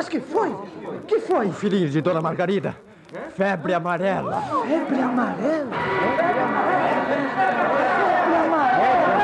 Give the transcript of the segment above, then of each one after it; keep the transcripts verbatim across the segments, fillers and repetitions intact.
Mas que foi? Que foi? O filhinho de Dona Margarida. Febre amarela. Febre amarela? Febre amarela? Febre amarela?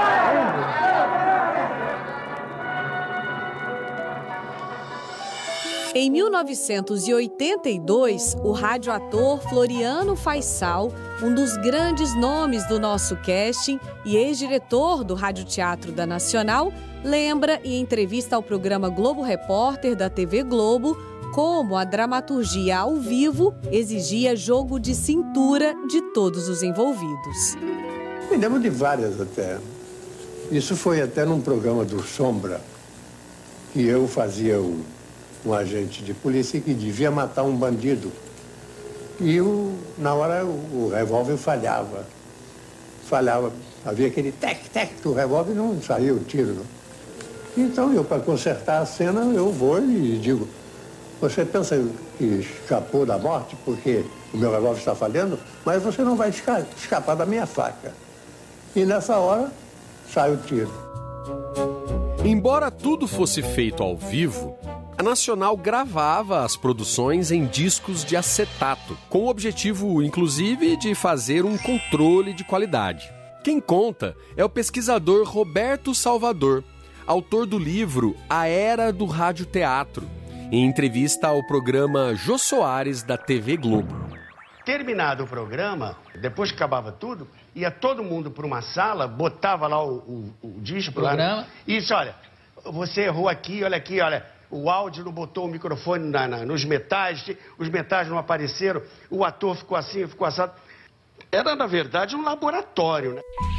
Em mil novecentos e oitenta e dois, o radioator Floriano Faisal, um dos grandes nomes do nosso casting e ex-diretor do Radioteatro da Nacional, lembra em entrevista ao programa Globo Repórter da T V Globo como a dramaturgia ao vivo exigia jogo de cintura de todos os envolvidos. Me lembro de várias até. Isso foi até num programa do Sombra, que eu fazia um, um agente de polícia que devia matar um bandido. E o, na hora o, o revólver falhava. Falhava. Havia aquele tec-tec do revólver e não saía o tiro. Não. Então eu, para consertar a cena, eu vou e digo: você pensa que escapou da morte porque o meu revólver está falhando, mas você não vai esca- escapar da minha faca. E nessa hora, sai o tiro. Embora tudo fosse feito ao vivo, a Nacional gravava as produções em discos de acetato, com o objetivo, inclusive, de fazer um controle de qualidade. Quem conta é o pesquisador Roberto Salvador, autor do livro A Era do Radioteatro, em entrevista ao programa Jô Soares, da T V Globo. Terminado o programa, depois que acabava tudo, ia todo mundo para uma sala, botava lá o, o, o disco. Programa. Lá, e disse: olha, você errou aqui, olha aqui, olha, o áudio não botou o microfone na, na, nos metais, os metais não apareceram, o ator ficou assim, ficou assado. Era, na verdade, um laboratório, né?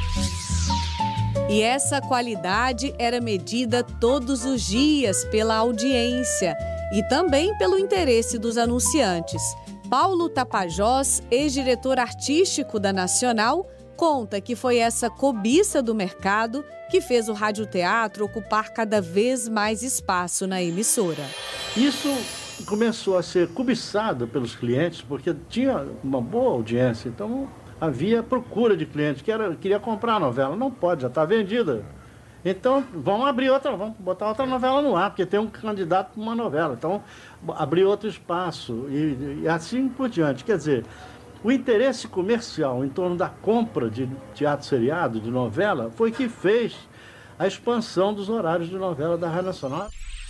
E essa qualidade era medida todos os dias pela audiência e também pelo interesse dos anunciantes. Paulo Tapajós, ex-diretor artístico da Nacional, conta que foi essa cobiça do mercado que fez o radioteatro ocupar cada vez mais espaço na emissora. Isso começou a ser cobiçado pelos clientes porque tinha uma boa audiência, então havia procura de clientes que era, queria comprar a novela. Não pode, já está vendida. Então, vamos abrir outra, vamos botar outra novela no ar, porque tem um candidato para uma novela. Então, abrir outro espaço e, e assim por diante. Quer dizer, o interesse comercial em torno da compra de teatro seriado, de novela, foi que fez a expansão dos horários de novela da Rádio Nacional.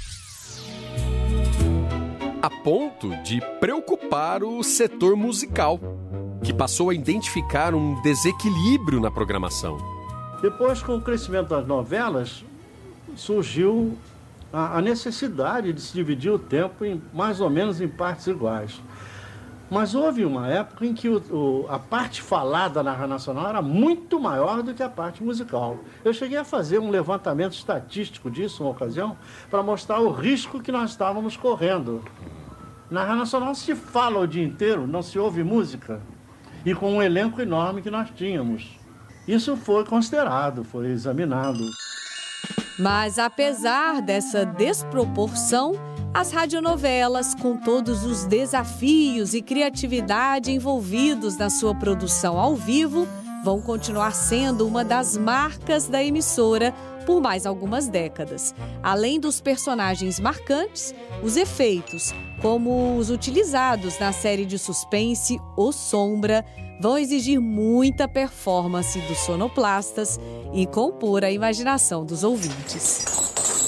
A ponto de preocupar o setor musical, que passou a identificar um desequilíbrio na programação. Depois, com o crescimento das novelas, surgiu a necessidade de se dividir o tempo em, mais ou menos em partes iguais. Mas houve uma época em que o, o, a parte falada na Rádio Nacional era muito maior do que a parte musical. Eu cheguei a fazer um levantamento estatístico disso, uma ocasião, para mostrar o risco que nós estávamos correndo. Na Rádio Nacional se fala o dia inteiro, não se ouve música. E com um elenco enorme que nós tínhamos. Isso foi considerado, foi examinado. Mas apesar dessa desproporção, as radionovelas, com todos os desafios e criatividade envolvidos na sua produção ao vivo, vão continuar sendo uma das marcas da emissora por mais algumas décadas. Além dos personagens marcantes, os efeitos, como os utilizados na série de suspense O Sombra, vão exigir muita performance dos sonoplastas e compor a imaginação dos ouvintes.